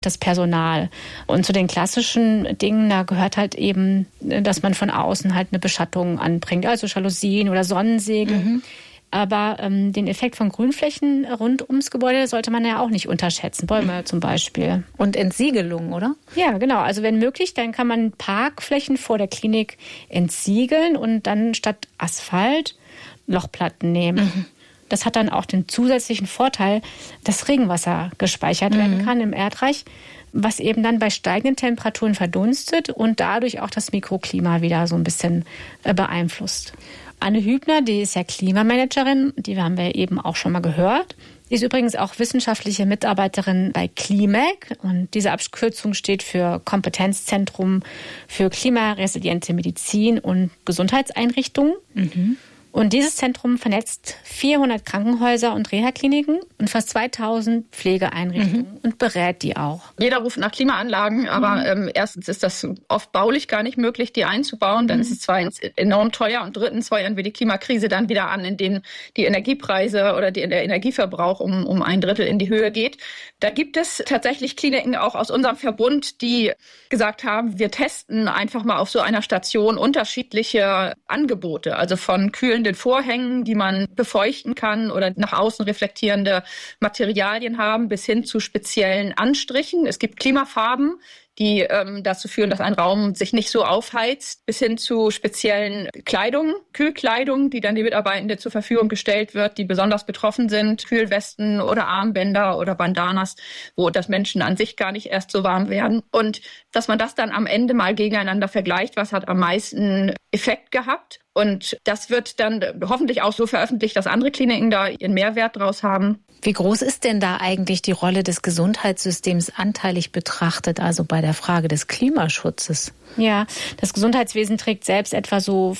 das Personal. Und zu den klassischen Dingen, da gehört halt eben, dass man von außen halt eine Beschattung anbringt, also Jalousien oder Sonnensegel. Mhm. Aber den Effekt von Grünflächen rund ums Gebäude sollte man ja auch nicht unterschätzen. Bäume zum Beispiel. Und Entsiegelung, oder? Ja, genau. Also wenn möglich, dann kann man Parkflächen vor der Klinik entsiegeln und dann statt Asphalt Lochplatten nehmen. Mhm. Das hat dann auch den zusätzlichen Vorteil, dass Regenwasser gespeichert werden kann im Erdreich, was eben dann bei steigenden Temperaturen verdunstet und dadurch auch das Mikroklima wieder so ein bisschen beeinflusst. Anne Hübner, die ist ja Klimamanagerin, die haben wir eben auch schon mal gehört. Die ist übrigens auch wissenschaftliche Mitarbeiterin bei KliMag und diese Abkürzung steht für Kompetenzzentrum für klimaresiliente Medizin und Gesundheitseinrichtungen. Mhm. Und dieses Zentrum vernetzt 400 Krankenhäuser und Reha-Kliniken und fast 2000 Pflegeeinrichtungen und berät die auch. Jeder ruft nach Klimaanlagen, aber erstens ist das oft baulich gar nicht möglich, die einzubauen. Dann ist es zweitens enorm teuer und drittens feuern wir die Klimakrise dann wieder an, indem die Energiepreise oder der Energieverbrauch um 1/3 in die Höhe geht. Da gibt es tatsächlich Kliniken auch aus unserem Verbund, die gesagt haben, wir testen einfach mal auf so einer Station unterschiedliche Angebote, also von kühlenden Vorhängen, die man befeuchten kann oder nach außen reflektierende Materialien haben, bis hin zu speziellen Anstrichen. Es gibt Klimafarben, die dazu führen, dass ein Raum sich nicht so aufheizt, bis hin zu speziellen Kleidung, Kühlkleidung, die dann die Mitarbeitenden zur Verfügung gestellt wird, die besonders betroffen sind, Kühlwesten oder Armbänder oder Bandanas, wo das Menschen an sich gar nicht erst so warm werden. Und dass man das dann am Ende mal gegeneinander vergleicht, was hat am meisten Effekt gehabt. Und das wird dann hoffentlich auch so veröffentlicht, dass andere Kliniken da ihren Mehrwert draus haben. Wie groß ist denn da eigentlich die Rolle des Gesundheitssystems anteilig betrachtet, also bei der Frage des Klimaschutzes? Ja, das Gesundheitswesen trägt selbst etwa so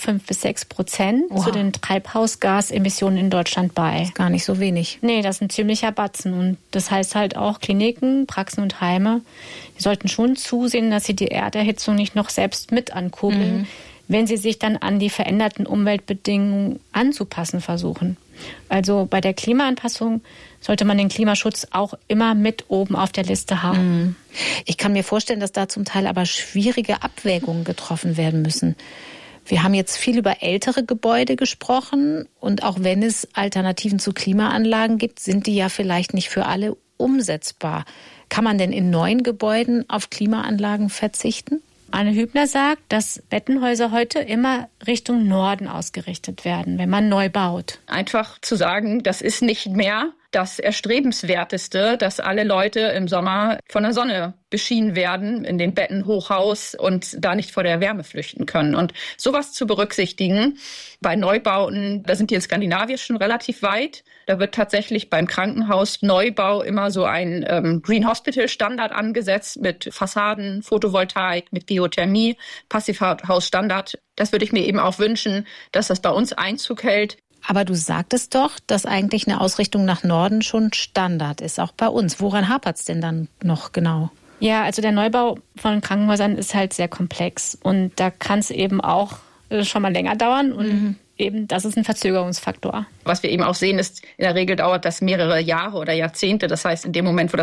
5-6% zu den Treibhausgasemissionen in Deutschland bei. Das ist gar nicht so wenig. Nee, das ist ein ziemlicher Batzen. Und das heißt halt auch Kliniken, Praxen und Heime, die sollten schon zusehen, dass sie die Erderhitzung nicht noch selbst mit ankurbeln, wenn sie sich dann an die veränderten Umweltbedingungen anzupassen versuchen. Also bei der Klimaanpassung sollte man den Klimaschutz auch immer mit oben auf der Liste haben. Ich kann mir vorstellen, dass da zum Teil aber schwierige Abwägungen getroffen werden müssen. Wir haben jetzt viel über ältere Gebäude gesprochen und auch wenn es Alternativen zu Klimaanlagen gibt, sind die ja vielleicht nicht für alle umsetzbar. Kann man denn in neuen Gebäuden auf Klimaanlagen verzichten? Anne Hübner sagt, dass Bettenhäuser heute immer Richtung Norden ausgerichtet werden, wenn man neu baut. Einfach zu sagen, das ist nicht mehr das Erstrebenswerteste, dass alle Leute im Sommer von der Sonne beschienen werden in den Betten Hochhaus und da nicht vor der Wärme flüchten können. Und sowas zu berücksichtigen bei Neubauten, da sind die in Skandinavien schon relativ weit. Da wird tatsächlich beim Krankenhausneubau immer so ein Green Hospital Standard angesetzt mit Fassaden, Photovoltaik, mit Geothermie, Passivhausstandard. Das würde ich mir eben auch wünschen, dass das bei uns Einzug hält. Aber du sagtest doch, dass eigentlich eine Ausrichtung nach Norden schon Standard ist, auch bei uns. Woran hapert es denn dann noch genau? Ja, also der Neubau von Krankenhäusern ist halt sehr komplex. Und da kann es eben auch schon mal länger dauern. Und eben, das ist ein Verzögerungsfaktor. Was wir eben auch sehen, ist, in der Regel dauert das mehrere Jahre oder Jahrzehnte. Das heißt, in dem Moment, wo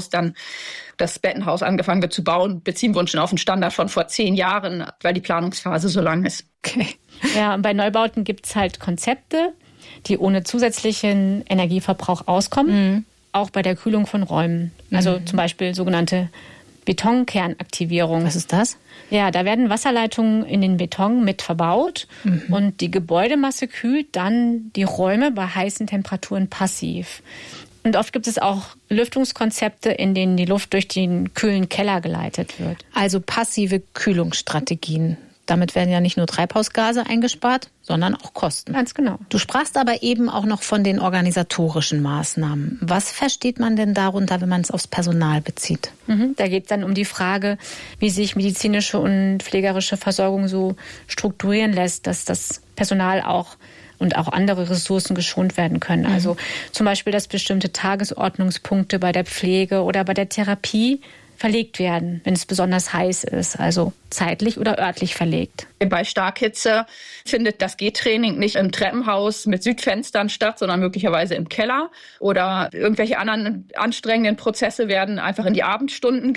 das Bettenhaus angefangen wird zu bauen, beziehen wir uns schon auf einen Standard von vor 10 Jahren, weil die Planungsphase so lang ist. Okay. Ja, und bei Neubauten gibt es halt Konzepte, die ohne zusätzlichen Energieverbrauch auskommen, auch bei der Kühlung von Räumen. Also zum Beispiel sogenannte Betonkernaktivierung. Was ist das? Ja, da werden Wasserleitungen in den Beton mit verbaut und die Gebäudemasse kühlt dann die Räume bei heißen Temperaturen passiv. Und oft gibt es auch Lüftungskonzepte, in denen die Luft durch den kühlen Keller geleitet wird. Also passive Kühlungsstrategien. Damit werden ja nicht nur Treibhausgase eingespart, sondern auch Kosten. Ganz genau. Du sprachst aber eben auch noch von den organisatorischen Maßnahmen. Was versteht man denn darunter, wenn man es aufs Personal bezieht? Da geht es dann um die Frage, wie sich medizinische und pflegerische Versorgung so strukturieren lässt, dass das Personal auch und auch andere Ressourcen geschont werden können. Also zum Beispiel, dass bestimmte Tagesordnungspunkte bei der Pflege oder bei der Therapie verlegt werden, wenn es besonders heiß ist, also zeitlich oder örtlich verlegt. Bei Starkhitze findet das Gehtraining nicht im Treppenhaus mit Südfenstern statt, sondern möglicherweise im Keller. Oder irgendwelche anderen anstrengenden Prozesse werden einfach in die Abendstunden